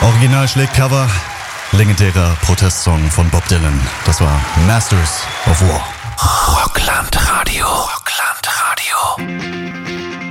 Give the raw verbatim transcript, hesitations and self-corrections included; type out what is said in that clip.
Original schlägt Cover. Legendärer Protestsong von Bob Dylan. Das war Masters of War. Rockland